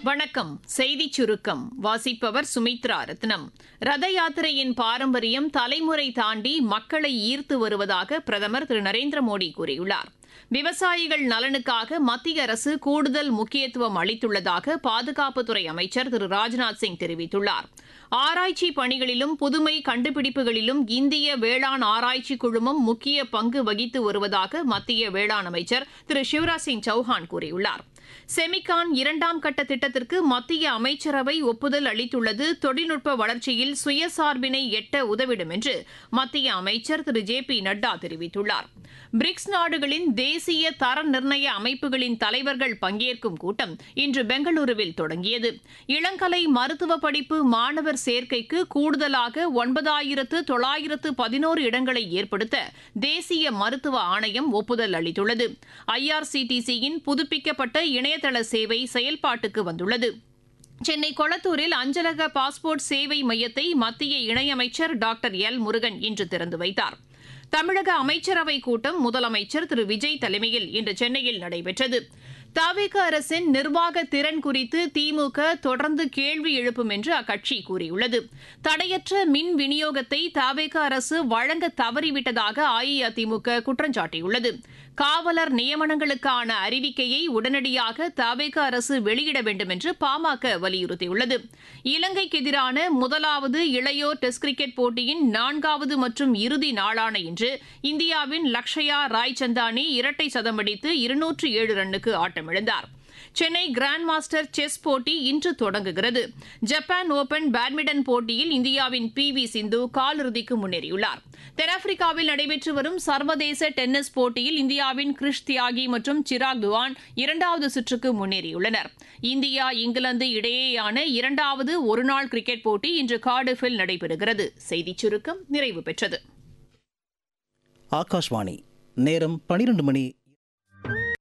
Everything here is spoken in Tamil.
வணக்கம். செய்திச் சுருக்கம் வாசிப்பவர் சுமித்ரா ரத்னம். ரத யாத்திரையின் பாரம்பரியம் தலைமுறை தாண்டி மக்களை ஈர்த்து வருவதாக பிரதமர் திரு நரேந்திர மோடி கூறியுள்ளார். விவசாயிகள் நலனுக்காக மத்திய அரசு கூடுதல் முக்கியத்துவம் அளித்துள்ளதாக பாதுகாப்புத்துறை அமைச்சர் திரு ராஜ்நாத் சிங் தெரிவித்துள்ளார். ஆராய்ச்சி பணிகளிலும் புதுமை கண்டுபிடிப்புகளிலும் இந்திய வேளாண் ஆராய்ச்சி குழுமம் முக்கிய பங்கு வகித்து வருவதாக மத்திய வேளாண் அமைச்சர் திரு சிவராஜ் சிங் சௌஹான் கூறியுள்ளார். செமிகான் 2ஆம் கட்ட திட்டத்திற்கு மத்திய அமைச்சரவை ஒப்புதல் அளித்துள்ளது தொழில்நுட்ப வளர்ச்சியில் சுயசார்பினை எட்ட உதவிடும் என்று மத்திய அமைச்சர் திரு ஜே பி நட்டா தெரிவித்துள்ளார். பிரிக்ஸ் நாடுகளின் தேசிய தர நிர்ணய அமைப்புகளின் தலைவர்கள் பங்கேற்கும் கூட்டம் இன்று பெங்களூருவில் தொடங்கியது. இளங்கலை மருத்துவ படிப்பு மாணவர் சேர்க்கைக்கு கூடுதலாக 9,911 இடங்களை ஏற்படுத்த தேசிய மருத்துவ ஆணையம் ஒப்புதல் அளித்துள்ளது. IRCTC-யின் புதுப்பிக்கப்பட்ட இணையதள சேவை செயல்பாட்டுக்கு வந்துள்ளது. சென்னை கொளத்தூரில் அஞ்சலக பாஸ்போர்ட் சேவை மையத்தை மத்திய இணையமைச்சர் டாக்டர் எல் முருகன் இன்று திறந்து வைத்தார். தமிழக அமைச்சரவைக் கூட்டம் முதலமைச்சர் திரு விஜய் தலைமையில் இன்று சென்னையில் நடைபெற்றது. தவிக அரசின் நிர்வாக திறன் குறித்து திமுக தொடர்ந்து கேள்வி எழுப்பும் என்று அக்கட்சி கூறியுள்ளது. தடையற்ற மின் விநியோகத்தை தவிக அரசு வழங்க தவறிவிட்டதாக அஇஅதிமுக குற்றம் சாட்டியுள்ளது. காவலர் நியமனங்களுக்கான அறிவிக்கையை உடனடியாக தவிக அரசு வெளியிட வேண்டும் என்று பாமக வலியுறுத்தியுள்ளது. இலங்கைக்கு எதிரான முதலாவது இளையோர் டெஸ்ட் கிரிக்கெட் போட்டியின் 4வது மற்றும் இறுதி நாளான இன்று இந்தியாவின் லக்ஷயா ராய்சந்தானி இரட்டை சதம் அடித்து 207 ரன்னுக்கு ஆட்டமிழந்தார். சென்னை கிராண்ட் மாஸ்டர் செஸ் போட்டி இன்று தொடங்குகிறது. ஜப்பான் ஓபன் பேட்மிண்டன் போட்டியில் இந்தியாவின் PV சிந்து காலிறுதிக்கு முன்னேறியுள்ளார். தென்னாப்பிரிக்காவில் நடைபெற்று வரும் சர்வதேச டென்னிஸ் போட்டியில் இந்தியாவின் கிருஷ் தியாகி மற்றும் சிராக் துவான் 2வது சுற்றுக்கு முன்னேறியுள்ளனர். இந்தியா இங்கிலாந்து இடையேயான 2வது ஒருநாள் கிரிக்கெட் போட்டி இன்று கார்டிஃபில் நடைபெறுகிறது. செய்திச் சுருக்கம் நிறைவு பெற்றது. ஆகாஷ்வாணி நேரம் 12 மணி